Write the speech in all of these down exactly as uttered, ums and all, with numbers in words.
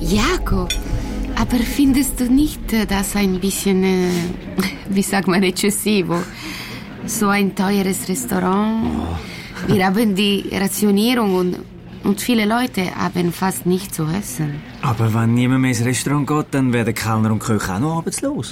Jakob, aber findest du nicht das ein bisschen, äh, wie sagt man, eccessivo? So ein teures Restaurant. Oh. Wir haben die Rationierung und, und viele Leute haben fast nichts zu essen. Aber wenn niemand mehr ins Restaurant geht, dann werden Kellner und Köche auch noch arbeitslos.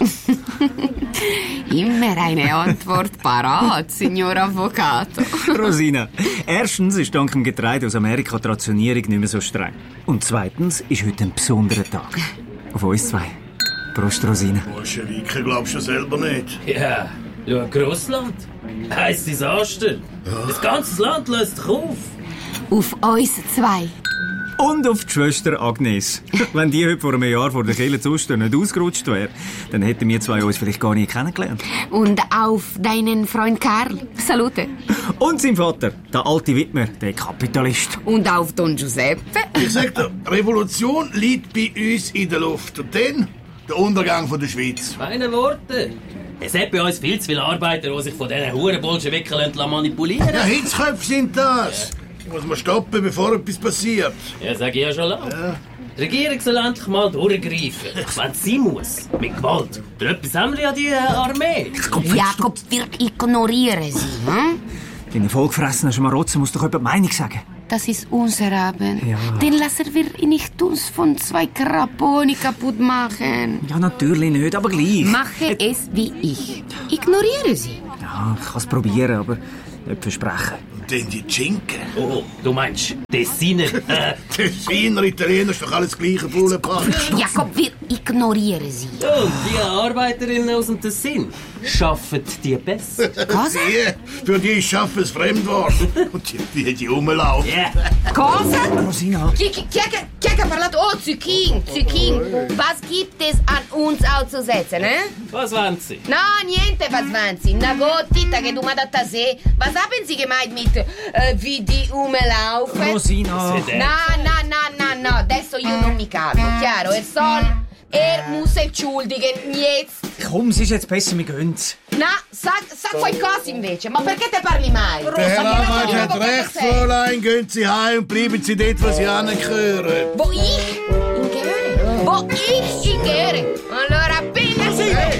Immer eine Antwort parat, Signor Avvocato. Rosina, erstens ist dank dem Getreide aus Amerika die Rationierung nicht mehr so streng. Und zweitens ist heute ein besonderer Tag. Auf uns zwei. Prost, Rosina. Bolschewiki glaubst du selber nicht. Ja, schau, ein Grossland. Heißt Desaster. Ja. Das ganze Land löst sich auf. Auf uns zwei. Und auf die Schwester Agnes. Wenn die heute vor einem Jahr vor der Kirche zu Ostern nicht ausgerutscht wäre, dann hätten wir zwei uns vielleicht gar nie kennengelernt. Und auf deinen Freund Karl. Salute. Und sein Vater, der alte Widmer, der Kapitalist. Und auf Don Giuseppe. Ich sag dir, Revolution liegt bei uns in der Luft. Und dann der Untergang von der Schweiz. Meine Worte. Es hat bei uns viel zu viele Arbeiter, die sich von diesen huren Bolschewiken manipulieren lassen. Ja, Hitzköpfe sind das. Ja. Muss man stoppen, bevor etwas passiert. Ja, sag ich ja schon lange. Ja. Die Regierung soll endlich mal durchgreifen. Wenn sie muss. Mit Gewalt. Für etwas haben wir ja die Armee. Jakob, wir ignorieren sie. Hm? Deine vollgefressenen Schmarotzen muss doch jemand Meinung sagen. Das ist unser Abend. Ja. Den lassen wir nicht uns von zwei Kraponi kaputt machen. Ja, natürlich nicht, aber gleich. Mache äh, es wie ich. Ignoriere sie. Ja, ich kann es probieren, aber nicht versprechen. Und dann die Schinken. Oh, du meinst Tessiner? Tessiner, Italiener, ist doch alles gleiche Bullenpack. Jakob, wir ignorieren sie. Und die Arbeiterinnen aus dem Tessin schaffen die besser. Cosa? Die, für die ist Schaffen ein Fremdwort. Und die, die, die rumlaufen. Yeah. Cosa? Rosina. Chi, chi, chi, chi ha parlato? Oh, Zucchini, Zucchini. Was gibt es an uns auszusetzen, eh? Was wollen Sie? No, niente, was wollen Sie? Na gut, Tita, che domanda a te. Was haben Sie gemeint mit, äh, wie die rumlaufen? Rosina. No, no, no, no, no. Adesso io non mi calmo, chiaro? Er soll, er muss entschuldigen, jetzt. Komm, es ist jetzt besser, wir gönn's. Na, sag, sag qualcosa invece. Ma perché te parli mai? Der Herr Anwalt hat recht, Fräulein. Gehen Sie heim und bleiben Sie dort, wo Sie hingehören. Wo ich? In Gehöre? Wo ich in Gehöre? Allora, appena si... Hey!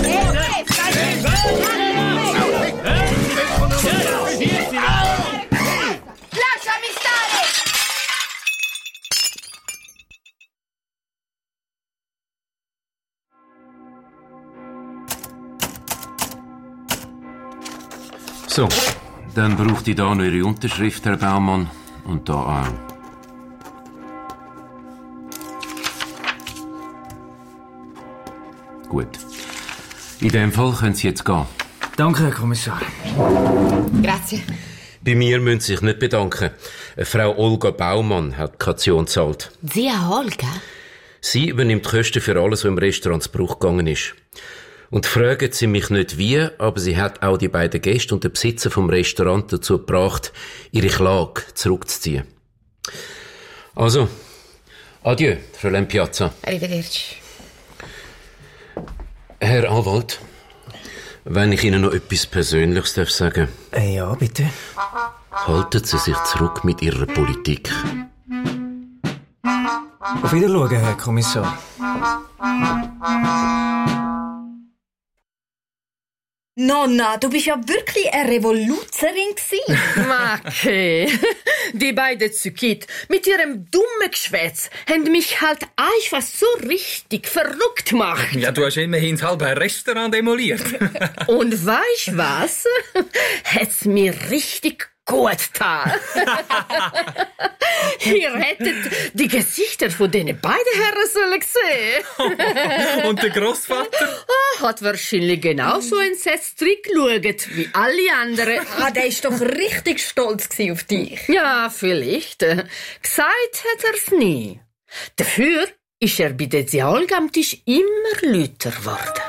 Lasciami stare! So, dann braucht ich da noch Ihre Unterschrift, Herr Baumann. Und da auch. Gut. In dem Fall können Sie jetzt gehen. Danke, Herr Kommissar. Grazie. Bei mir müssen Sie sich nicht bedanken. Frau Olga Baumann hat die Kaution gezahlt. Zia Olga? Sie übernimmt die Kosten für alles, was im Restaurant zu Bruch gegangen ist. Und fragen Sie mich nicht wie, aber sie hat auch die beiden Gäste und den Besitzer vom Restaurant dazu gebracht, ihre Klage zurückzuziehen. Also, adieu, Fräulein Piazza. Arrivederci. Herr Anwalt, wenn ich Ihnen noch etwas Persönliches darf sagen. Äh, ja, bitte. Halten Sie sich zurück mit Ihrer Politik. Auf Wiedersehen, Herr Kommissar. Nonna, du bist ja wirklich eine Revoluzerin gewesen. Macke, die beiden Zykit mit ihrem dummen Geschwätz haben mich halt einfach so richtig verrückt gemacht. Ja, du hast immerhin das halbe Restaurant demoliert. Und weißt was? Hat's mir richtig gut getan. Ihr hättet die Gesichter von den beiden Herren sollen sehen. Und der Grossvater? Ah, hat wahrscheinlich genauso entsetzt geschaut wie alle anderen. Ah, der ist doch richtig stolz auf dich. Ja, vielleicht. Gesagt hat er's nie. Dafür ist er bei der Olga am Tisch immer lauter geworden.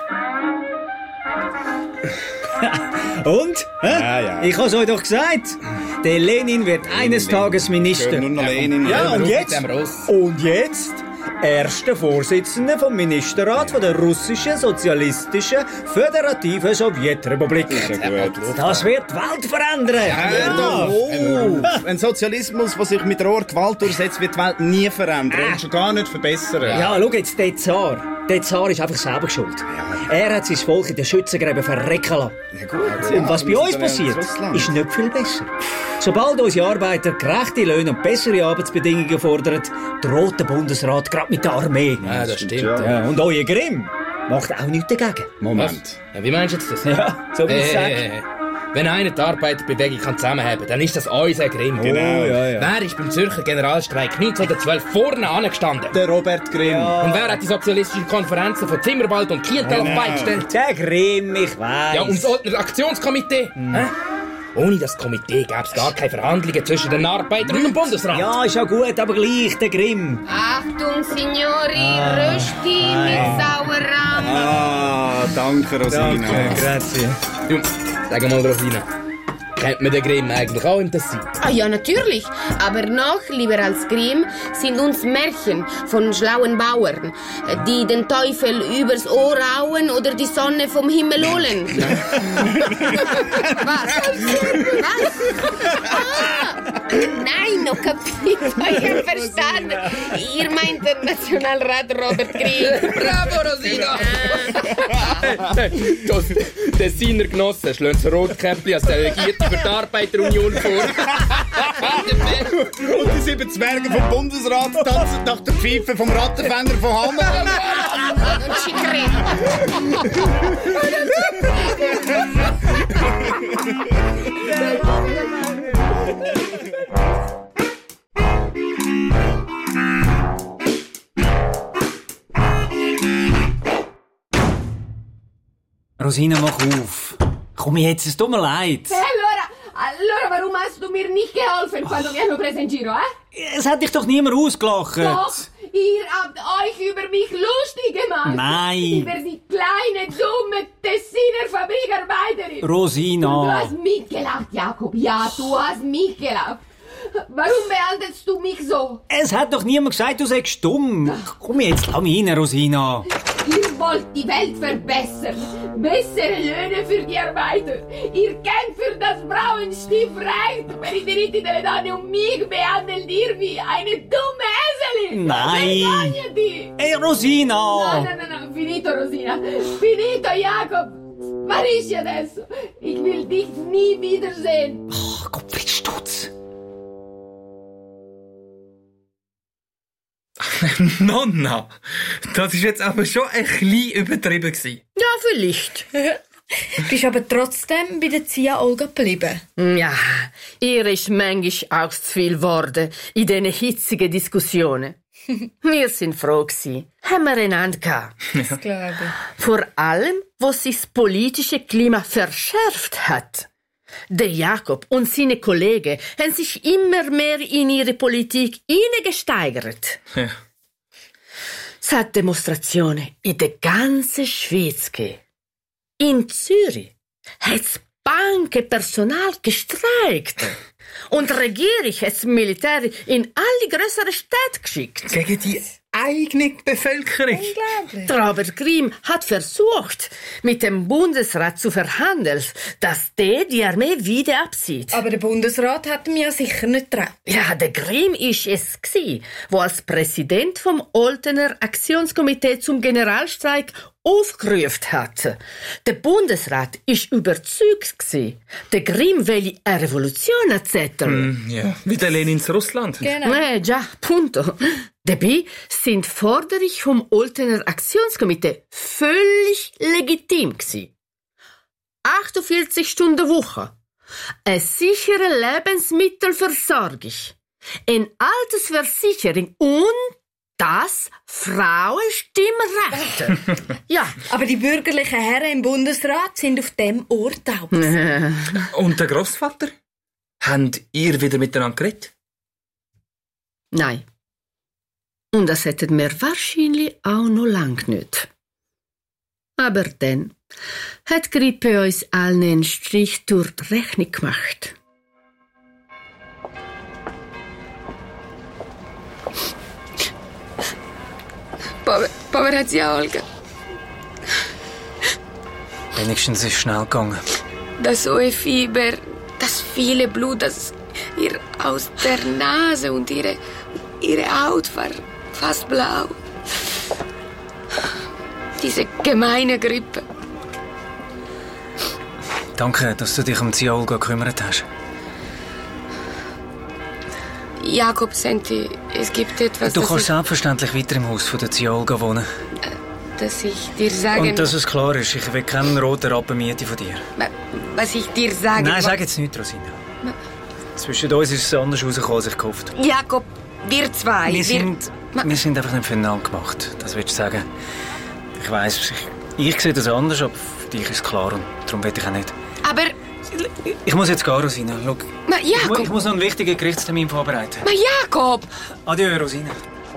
Und? Ja, ja. Ich hab's euch doch gesagt. Der Lenin wird eines Tages Minister. Nur noch Lenin. Ja, und jetzt? Und jetzt ersten Vorsitzenden vom Ministerrat von der russischen sozialistischen föderativen Sowjetrepublik. Das wird die Welt verändern. Hör doch auf. Ein Sozialismus, der sich mit roher Gewalt durchsetzt, wird die Welt nie verändern und schon gar nicht verbessern. Ja, schau jetzt, der Zar. Der Zar ist einfach selber schuld. Er hat sein Volk in den Schützengräben verrecken lassen. Ja, gut. Und was bei uns passiert, ist nicht viel besser. Sobald unsere Arbeiter gerechte Löhne und bessere Arbeitsbedingungen fordern, droht der Bundesrat gerade mit der Armee. Ja, das stimmt. Ja, und euer Grimm macht auch nichts dagegen. Moment. Ja, wie meinst du jetzt das? Ja, so wie ich Hey, sage. hey, hey. Wenn einer die Arbeiterbewegung kann zusammenhalten kann, dann ist das unser Grimm. Genau. ja, ja. Wer ist beim Zürcher Generalstreik neunzehnhundertzwölf vorne angestanden? Der Robert Grimm. Und wer hat die sozialistischen Konferenzen von Zimmerwald und Kiental auf die Beine gestellt? Der Grimm, ich weiss. Ja, und das Oldner Aktionskomitee. Hä? Ohne das Komitee gäbe es gar keine Verhandlungen zwischen den Arbeitern und dem Bundesrat. Ja, ist ja gut, aber gleich, der Grimm. Achtung, Signori, Rösti mit Sauerrahm. Ah, danke, Rosina. grazie. Du, sag mal, Rosina, kennt man den Grimm eigentlich auch im Tessin? Ah ja, natürlich. Aber noch lieber als Grimm sind uns Märchen von schlauen Bauern, die den Teufel übers Ohr hauen oder die Sonne vom Himmel holen. Was? Was? Ah, nein, noch kapiert. Ich hab verstanden. Ihr meint den Nationalrat Robert Grimm. Bravo, Rosina! Das Tessiner Genossen schlagen das Rotkäppli als Delegierte für die Arbeiterunion vor. Und die sieben Zwerge vom Bundesrat tanzen nach der Pfeife vom Rattenfänger von Hammer. Rosina, mach auf. Komm jetzt, es tut mir leid. Allora, allora warum hast du mir nicht geholfen, quando mi hanno preso in giro, eh? Es hat dich doch niemand ausgelacht. Doch, ihr habt euch über mich lustig gemacht. Nein. Über die kleine, dumme Tessiner Fabrikarbeiterin. Rosina. Du hast mitgelacht, Jakob. Ja, du hast mitgelacht. Warum behandelst du mich so? Es hat doch niemand gesagt, du seist stumm. Komm jetzt, lass mich rein, Rosina. Ihr wollt die Welt verbessern. Bessere Löhne für die Arbeiter. Ihr kämpft für das Frauenstimmrecht. Per i diritti delle donne und mich behandelt ihr wie eine dumme Eselin. Nein. Vergognati. Ey, Rosina. No, no, no, no. Finito, Rosina. Finito, Jakob. Sparisci adesso. Ich will dich nie wiedersehen. Oh, Gottfried Stutz. Nonna, das ist jetzt aber schon ein bisschen übertrieben gewesen. Ja, vielleicht. Bist aber trotzdem bei der Zia Olga geblieben. Ja, ihr ist manchmal auch zu viel geworden in diesen hitzigen Diskussionen. Wir sind froh gewesen. Haben wir einander gehabt. Das glaube ich. Vor allem, wo sich das politische Klima verschärft hat. Der Jakob und seine Kollegen haben sich immer mehr in ihre Politik hineingesteigert. Ja. Es hat Demonstrationen in der ganzen Schweiz gegeben. In Zürich hat das Bankenpersonal gestreikt. Und die Regierung hat das Militär in alle grösseren Städte geschickt. Gegen die eigene Bevölkerung. Unglaublich. Der Robert Grimm hat versucht, mit dem Bundesrat zu verhandeln, dass der die Armee wieder abzieht. Aber der Bundesrat hat mir ja sicher nicht getraut. Ja, der Grimm ist es gsi, wo als Präsident vom Oltener Aktionskomitee zum Generalstreik aufgerufen hat. Der Bundesrat ist überzeugt gsi, der Grimm will eine Revolution erzetteln. Mm, ja, wie der Lenin in Russland. Genau. Eh, già, punto. Dabei sind Forderungen vom Oltener Aktionskomitee völlig legitim gsi. achtundvierzig Stunden Woche, eine sichere Lebensmittelversorgung, eine Altersversicherung und das Frauenstimmrecht. Ja. Aber die bürgerlichen Herren im Bundesrat sind auf dem Ohr taub. Und der Grossvater? Habt ihr wieder miteinander geredet? Nein. Und das hätten wir wahrscheinlich auch noch lang nicht. Aber dann hat Grippe uns allen einen Strich durch die Rechnung gemacht. Pover, povera zia Olga. Wenigstens ist es schnell gegangen. Das hohe Fieber, das viele Blut, das ihr aus der Nase und ihre, ihre Haut war fast blau. Diese gemeine Grippe. Danke, dass du dich um Zia Olga gekümmert hast. Jakob, Senti, es gibt etwas, Du das kannst ich, selbstverständlich weiter im Haus von der Zia Olga wohnen. das ich dir sagen... Und dass es klar ist, ich will keinen roten Rappen Miete von dir. Was ich dir sagen... Nein, sag jetzt nichts, Rosina. Zwischen uns ist es anders rausgekommen, als ich gehofft. Jakob, wir zwei... Wir sind, wir sind einfach nicht füreinander gemacht. Das willst du sagen. Ich weiss, ich, ich sehe das anders, aber für dich ist es klar und darum will ich auch nicht. Aber... Ich muss jetzt gehen, Rosina. Schau, Ma, ich, mu- Jakob... ich muss noch einen wichtigen Gerichtstermin vorbereiten. Ma, Jakob! Adieu, Rosina.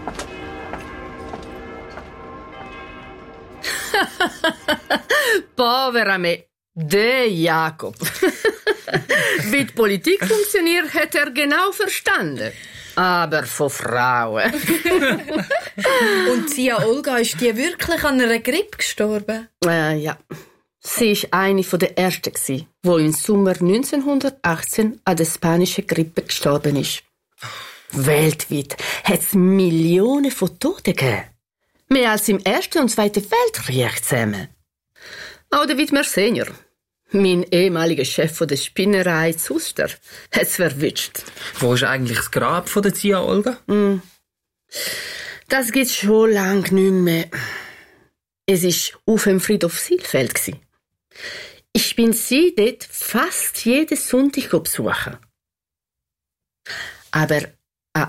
Povera me. Der Jakob. Wie die Politik funktioniert, hat er genau verstanden. Aber von Frauen. Und Zia Olga, ist die wirklich an einer Grippe gestorben? Äh, ja. Sie war eine der ersten, die im Sommer neunzehnhundertachtzehn an der spanischen Grippe gestorben ist. Weltweit hat es Millionen von Toten gegeben. Mehr als im Ersten und Zweiten Weltkrieg zusammen. Auch der Widmer Senior, mein ehemaliger Chef von der Spinnerei Zuster, hat es verwünscht. Wo ist eigentlich das Grab von der Zia Olga? Mm. Das gibt's schon lange nicht mehr. Es war auf dem Friedhof Silfeld. Ich bin sie dort fast jeden Sonntag besuchen. Aber